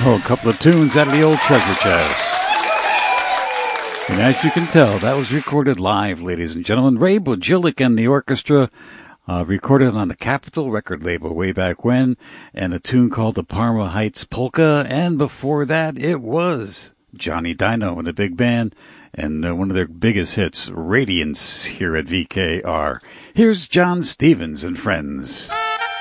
Oh, a couple of tunes out of the old treasure chest. And as you can tell, that was recorded live, ladies and gentlemen. Ray Bojilic and the orchestra recorded on the Capitol record label way back when, and a tune called the Parma Heights Polka. And before that, it was Johnny Dino and the big band, and one of their biggest hits, Radiance, here at VKR. Here's John Stevens and Friends.